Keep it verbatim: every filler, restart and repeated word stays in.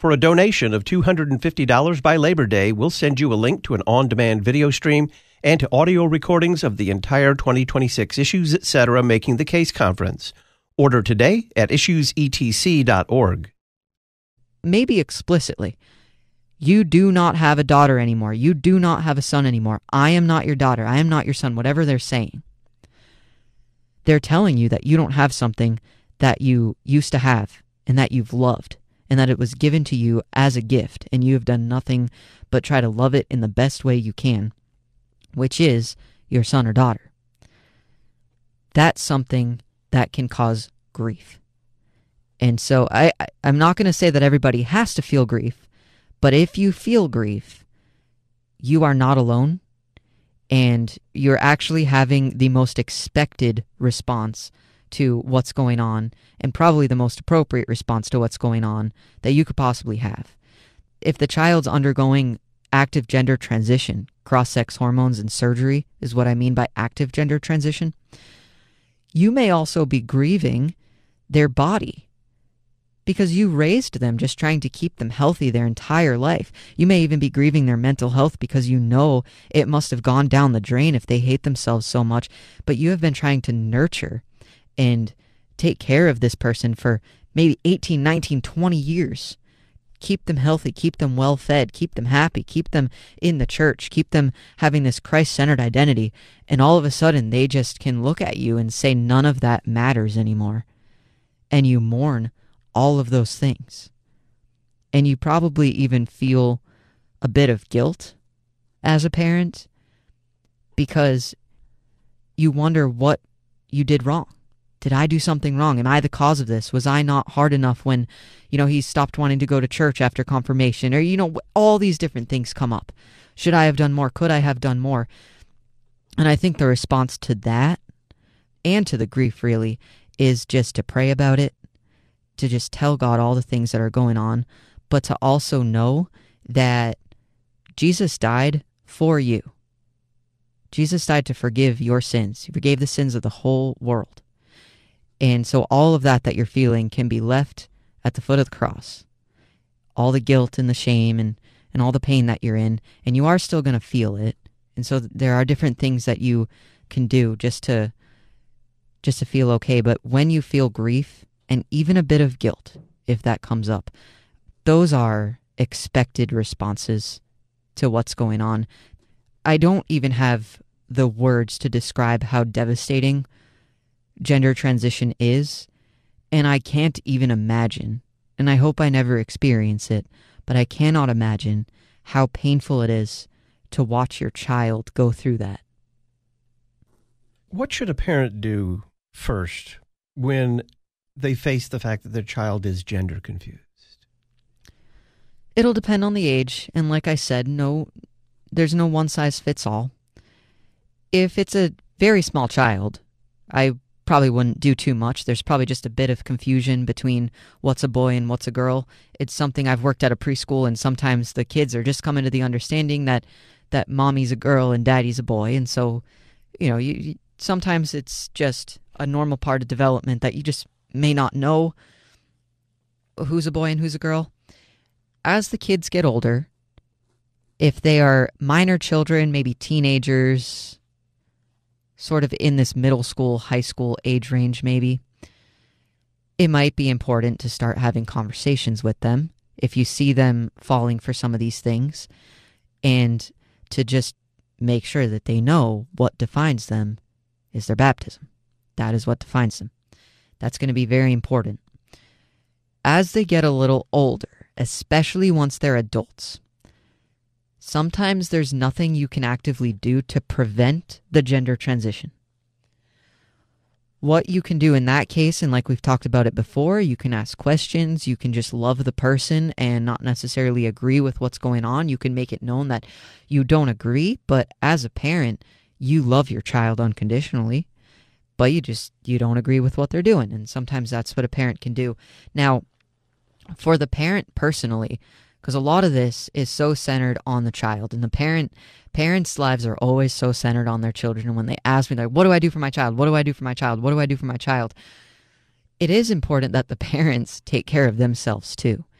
For a donation of two hundred fifty dollars by Labor Day, we'll send you a link to an on-demand video stream and to audio recordings of the entire twenty twenty-six Issues Etc. Making the Case conference. Order today at issues e t c dot org. Maybe explicitly. You do not have a daughter anymore. You do not have a son anymore. I am not your daughter. I am not your son. Whatever they're saying. They're telling you that you don't have something that you used to have and that you've loved, and that it was given to you as a gift, and you have done nothing but try to love it in the best way you can, which is your son or daughter. That's something that can cause grief. And so I, I, I'm not going to say that everybody has to feel grief, but if you feel grief, you are not alone, and you're actually having the most expected response to what's going on, and probably the most appropriate response to what's going on that you could possibly have. If the child's undergoing active gender transition, cross-sex hormones and surgery is what I mean by active gender transition, you may also be grieving their body because you raised them just trying to keep them healthy their entire life. You may even be grieving their mental health because you know it must have gone down the drain if they hate themselves so much, but you have been trying to nurture and take care of this person for maybe eighteen, nineteen, twenty years. Keep them healthy, keep them well-fed, keep them happy, keep them in the church, keep them having this Christ-centered identity, and all of a sudden they just can look at you and say none of that matters anymore. And you mourn all of those things. And you probably even feel a bit of guilt as a parent because you wonder what you did wrong. Did I do something wrong? Am I the cause of this? Was I not hard enough when, you know, he stopped wanting to go to church after confirmation? Or, you know, all these different things come up. Should I have done more? Could I have done more? And I think the response to that, and to the grief really, is just to pray about it, to just tell God all the things that are going on, but to also know that Jesus died for you. Jesus died to forgive your sins. He forgave the sins of the whole world. And so all of that that you're feeling can be left at the foot of the cross. All the guilt and the shame and, and all the pain that you're in, and you are still going to feel it. And so there are different things that you can do just to just to feel okay. But when you feel grief and even a bit of guilt, if that comes up, those are expected responses to what's going on. I don't even have the words to describe how devastating gender transition is, and I can't even imagine, and I hope I never experience it, but I cannot imagine how painful it is to watch your child go through that. What should a parent do first when they face the fact that their child is gender confused? It'll depend on the age, and like I said, no, there's no one size fits all. If it's a very small child, I probably wouldn't do too much. There's probably just a bit of confusion between what's a boy and what's a girl. It's something I've worked at a preschool, and sometimes the kids are just coming to the understanding that that mommy's a girl and daddy's a boy, and so, you know, you, you sometimes it's just a normal part of development that you just may not know who's a boy and who's a girl. As the kids get older, if they are minor children, maybe teenagers, sort of in this middle school, high school age range maybe, it might be important to start having conversations with them if you see them falling for some of these things, and to just make sure that they know what defines them is their baptism. That is what defines them. That's going to be very important. As they get a little older, especially once they're adults, sometimes there's nothing you can actively do to prevent the gender transition. What you can do in that case, and like we've talked about it before, you can ask questions, you can just love the person and not necessarily agree with what's going on. You can make it known that you don't agree, but as a parent, you love your child unconditionally, but you just, you don't agree with what they're doing. And sometimes that's what a parent can do. Now, for the parent personally, because a lot of this is so centered on the child, and the parent parents' lives are always so centered on their children. And when they ask me, like, what do I do for my child? What do I do for my child? What do I do for my child? It is important that the parents take care of themselves too.